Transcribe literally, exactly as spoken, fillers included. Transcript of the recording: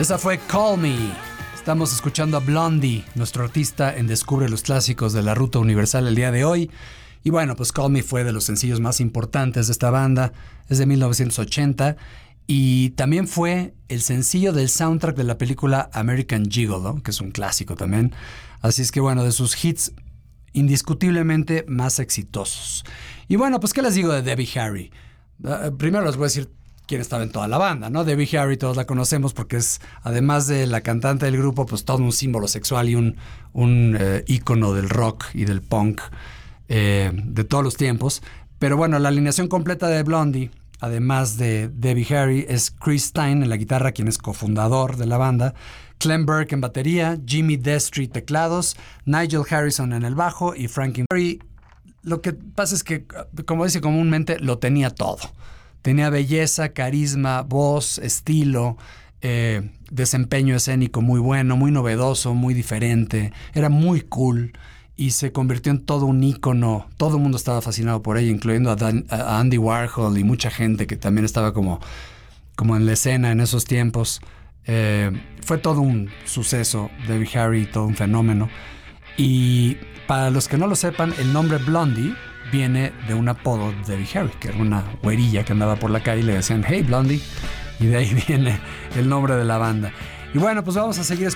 Esa fue Call Me. Estamos escuchando a Blondie, nuestro artista en Descubre los Clásicos de la Ruta Universal el día de hoy. Y bueno, pues Call Me fue de los sencillos más importantes de esta banda. Es de mil novecientos ochenta y también fue el sencillo del soundtrack de la película American Gigolo, que es un clásico también. Así es que bueno, de sus hits indiscutiblemente más exitosos. Y bueno, pues ¿qué les digo de Debbie Harry? Uh, primero les voy a decir quién estaba en toda la banda, ¿no? Debbie Harry todos la conocemos porque es, además de la cantante del grupo, pues todo un símbolo sexual y un, un eh, ícono del rock y del punk eh, de todos los tiempos. Pero bueno, la alineación completa de Blondie, además de Debbie Harry, es Chris Stein en la guitarra, quien es cofundador de la banda, Clem Burke en batería, Jimmy Destri teclados, Nigel Harrison en el bajo y Frankie Harry. Lo que pasa es que, como dice comúnmente, lo tenía todo. Tenía belleza, carisma, voz, estilo, eh, desempeño escénico muy bueno, muy novedoso, muy diferente. Era muy cool y se convirtió en todo un ícono. Todo el mundo estaba fascinado por ella, incluyendo a, Dan, a Andy Warhol y mucha gente que también estaba como, como en la escena en esos tiempos. Eh, fue todo un suceso, Debbie Harry, todo un fenómeno. Y para los que no lo sepan, el nombre Blondie viene de un apodo de Debbie Harry, que era una güerilla que andaba por la calle y le decían "Hey Blondie", y de ahí viene el nombre de la banda. Y bueno, pues vamos a seguir